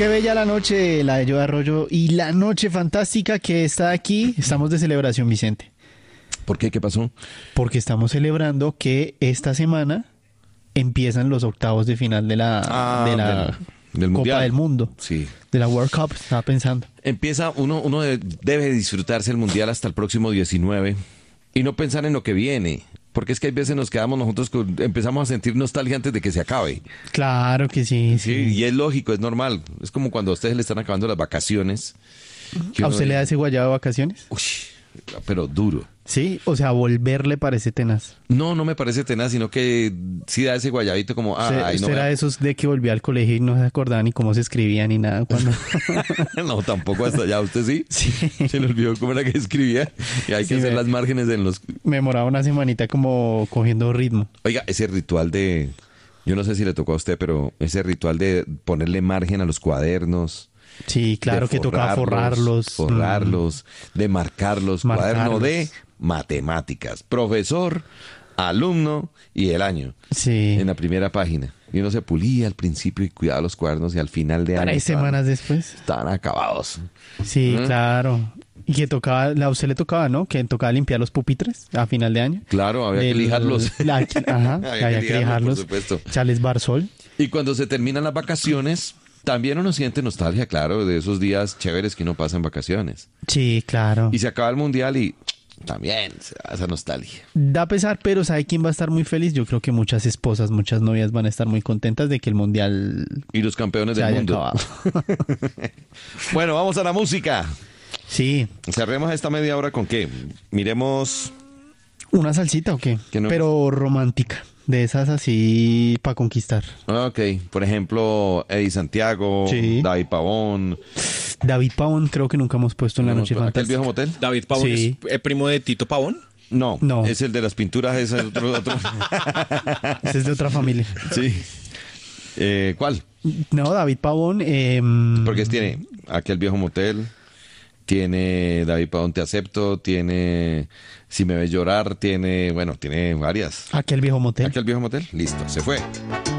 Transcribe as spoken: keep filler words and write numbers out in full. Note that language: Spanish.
Qué bella la noche, la de Joe Arroyo, y la noche fantástica que está aquí. Estamos de celebración, Vicente. ¿Por qué? ¿Qué pasó? Porque estamos celebrando que esta semana empiezan los octavos de final de la, Ah, de la del- del Copa Mundial. del Mundo. Sí. De la World Cup, estaba pensando. Empieza, uno, uno de- debe disfrutarse el Mundial hasta el próximo diecinueve y no pensar en lo que viene. Porque es que hay veces nos quedamos nosotros, con- empezamos a sentir nostalgia antes de que se acabe. Claro que sí, Sí, sí. y es lógico, es normal. Es como cuando a ustedes le están acabando las vacaciones. que ¿A uno usted le da dice, ese guayabo de vacaciones? Uy, pero duro. Sí, o sea, volverle parece tenaz. No, no me parece tenaz, sino que sí da ese guayabito como, ah, usted ay, usted no, era me- de esos de que volvía al colegio y no se acordaba ni cómo se escribía ni nada. Cuando... no, tampoco hasta allá. ¿Usted sí? Sí. Se le olvidó cómo era que escribía. Y hay que Sí, hacer me- las márgenes en los... Me demoraba una semanita como cogiendo ritmo. Oiga, ese ritual de... Yo no sé si le tocó a usted, pero ese ritual de ponerle margen a los cuadernos... Sí, claro de que tocaba forrarlos. Forrarlos, de marcarlos. Marcarlos. Cuaderno de matemáticas. Profesor, alumno y el año. Mm, sí. En la primera página. Y uno se pulía al principio y cuidaba los cuadernos y al final de año Tres estaban- semanas después. estaban acabados. Sí, ¿Mm? claro. Y que tocaba, a usted le tocaba, ¿no? Que tocaba limpiar los pupitres a final de año. Claro, había que Del- lijarlos. la- ajá, Había había, que que lijarlos, lijarlos. por supuesto. Echarles barsol. Y cuando se terminan las vacaciones, también uno siente nostalgia, claro, de esos días chéveres que uno pasa en vacaciones. Sí, claro. Y se acaba el mundial y también se da esa nostalgia. Da pesar, pero ¿sabe quién va a estar muy feliz? Yo creo que muchas esposas, muchas novias van a estar muy contentas de que el mundial Y los campeones se del haya mundo. acabado. Bueno, vamos a la música. Sí. Cerremos esta media hora con qué. Miremos. ¿Una salsita o qué? Que no- Pero romántica. De esas así para conquistar. Ok, por ejemplo, Eddie Santiago, Sí. David Pavón. David Pavón creo que nunca hemos puesto en la noche ¿Aquel fantástica. viejo motel? David Pavón Sí. es el primo de Tito Pavón. No, No. es el de las pinturas, es el otro. otro. Ese es de otra familia. Sí. Eh, ¿Cuál? No, David Pavón. eh, Porque tiene Aquel viejo motel, tiene David Pavón Te acepto, tiene Si me ves llorar, tiene, bueno, tiene varias. Aquel viejo motel. Aquel viejo motel, listo, se fue.